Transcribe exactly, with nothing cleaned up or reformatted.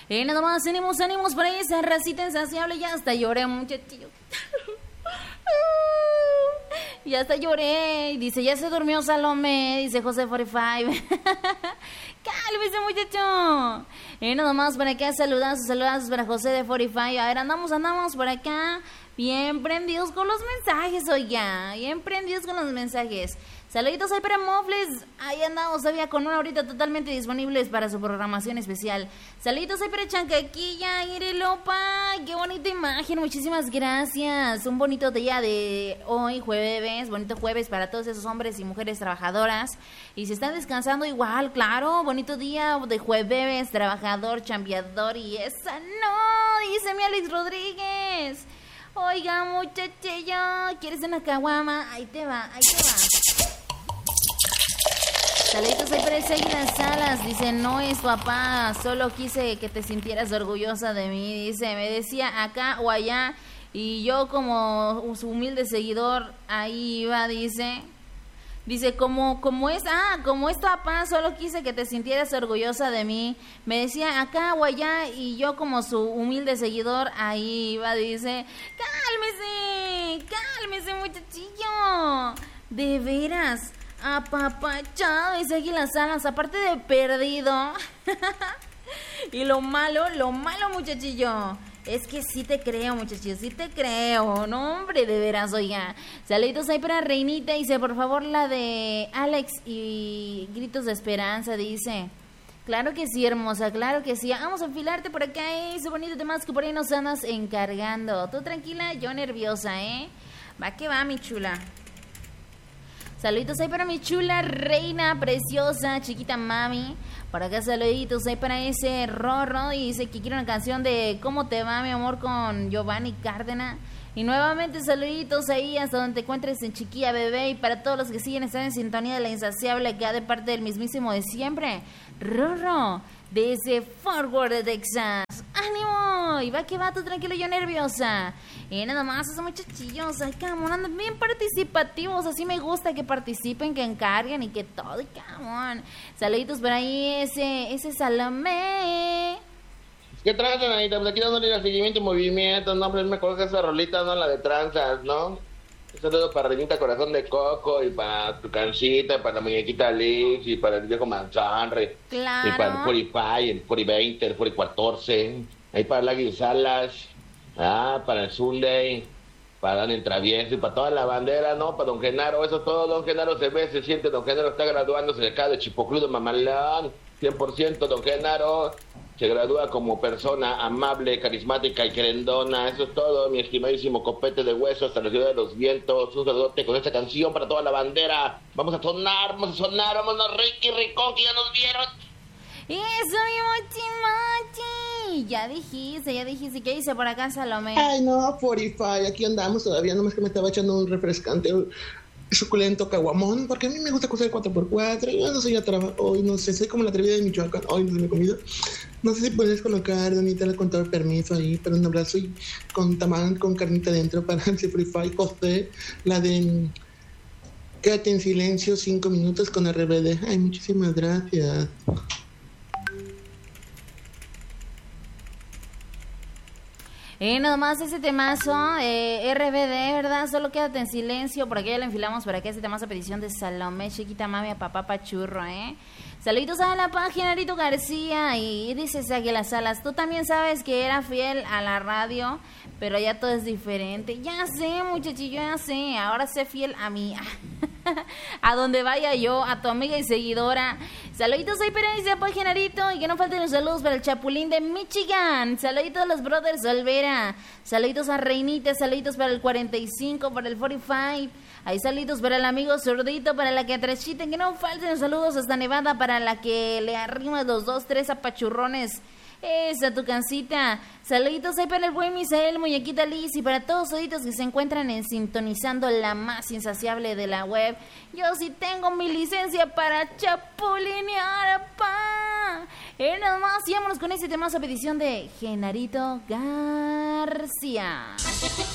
Eh, nada más, ánimos, ánimos por ahí, esa racita insaciable. Ya hasta lloré, muchachillo. Ya hasta lloré. Dice, ya se durmió Salomé, dice José cuarenta y cinco. Cálmese, muchacho. Eh, nada más por acá, saludazos, saludazos para José de cuarenta y cinco. A ver, andamos, andamos por acá. Bien prendidos con los mensajes, oiga. Bien prendidos con los mensajes. Saluditos ahí para Mofles. Ahí andamos todavía con una horita totalmente disponibles para su programación especial. Saluditos ahí para Chancaquilla, Irelopa. Qué bonita imagen, muchísimas gracias. Un bonito día de hoy, jueves. Bonito jueves para todos esos hombres y mujeres trabajadoras. Y si están descansando igual, claro. Bonito día de jueves, trabajador, chambeador. Y esa no, dice mi Alex Rodríguez. Oiga, muchachillo, ¿quieres una caguama? Ahí te va, ahí te va. Saluditos ahí para el Seguir las Salas. Dice, no es papá, solo quise que te sintieras orgullosa de mí. Dice, me decía acá o allá. Y yo como su humilde seguidor, ahí iba, dice. Dice, como, como es, ah, como es papá, solo quise que te sintieras orgullosa de mí. Me decía acá o allá y yo como su humilde seguidor, ahí iba, dice. Cálmese, cálmese, muchachillo. De veras, apapachado, y seguí las alas, aparte de perdido. Y lo malo, lo malo, muchachillo. Es que sí te creo, muchachos, sí te creo. No, hombre, de veras, oiga. Saluditos ahí para Reinita. Dice, por favor, la de Alex y Gritos de Esperanza, dice. Claro que sí, hermosa, claro que sí. Vamos a enfilarte por acá, ¿eh? Ese bonito tema que por ahí nos andas encargando. Tú tranquila, yo nerviosa, ¿eh? Va que va, mi chula. Saluditos ahí para mi chula reina preciosa, chiquita mami. Por acá saluditos ahí para ese Rorro. Y dice que quiere una canción de ¿Cómo te va, mi amor? Con Giovanni Cárdenas. Y nuevamente saluditos ahí hasta donde te encuentres en Chiquilla Bebé. Y para todos los que siguen están en sintonía de la insaciable que ha de parte del mismísimo de siempre, Rorro, desde Fort Worth de Texas. ¡Ánimo! Y va que va, tú tranquilo, yo nerviosa. Y nada más, esos muchachillos, ay, camón, andan bien participativos. Así me gusta que participen, que encarguen y que todo, y camón. Saluditos por ahí, ese, ese Salomé. ¿Qué tranzas, Anita? Pues aquí dándole el seguimiento y movimiento, no, hombre, me acuerdo que esa rolita, ¿no? La de tranzas, ¿no? Un saludo para Renita Corazón de Coco y para tu cancita, para la muñequita Liz y para el viejo Manzanre. Claro. Y para el cuarenta y cinco, el cuarenta y veinte, el cuarenta y catorce. Ahí para el Águila Salas. Ah, para el Sunday. Para Daniel Travieso y para toda la bandera, ¿no? Para don Genaro, eso todo, don Genaro se ve, se siente, don Genaro está graduándose de acá de Chipocludo, Mamalán. cien por ciento, don Genaro. Se gradúa como persona amable, carismática y querendona. Eso es todo, mi estimadísimo copete de hueso hasta la ciudad de los vientos. Un saludote con esta canción para toda la bandera. Vamos a sonar, vamos a sonar, vámonos, Ricky Ricón, que ya nos vieron. Eso, mi mochi mochi. Ya dijiste, ya dijiste. ¿Qué dice por acá, Salomé? Ay, no, cuarenta y cinco, aquí andamos todavía. Nomás que me estaba echando un refrescante suculento caguamón, porque a mí me gusta cocer cuatro por cuatro. Yo no soy atrapa, hoy no sé, soy como la atrevida de Michoacán. Hoy no me he comido. No sé si puedes colocar, Donita, con todo el permiso ahí, pero un abrazo y con tamal, con carnita dentro para el cuarenta y cinco. José, la de quédate en silencio cinco minutos con R B D. Ay, muchísimas gracias. Eh, nada más ese temazo, eh, R B D, ¿verdad? Solo quédate en silencio, por aquí ya lo enfilamos, por aquí ese temazo a petición de Salomé, chiquita mami, a papá pachurro, ¿eh? Saluditos a la página, Arito García, y dices Águila Salas, tú también sabes que era fiel a la radio, pero ya todo es diferente. Ya sé, muchachillo, ya sé, ahora sé fiel a mí, a donde vaya yo, a tu amiga y seguidora. Saluditos ahí para esa página, Arito, y que no falten los saludos para el Chapulín de Michigan. Saluditos a los brothers Olvera, saluditos a Reinita, saluditos para el cuarenta y cinco, para el cuarenta y cinco. Hay saluditos para el amigo Zurdito, para la que atrachita, que no falten los saludos hasta Nevada, para la que le arrimas los dos, tres apachurrones. Esa tu cancita. Saluditos ahí para el buen Misael, muñequita Liz, y para todos los que se encuentran en sintonizando la más insaciable de la web. Yo sí tengo mi licencia para chapulinear, pa. Eh, nada más, y vámonos con este temazo a petición de Genarito García.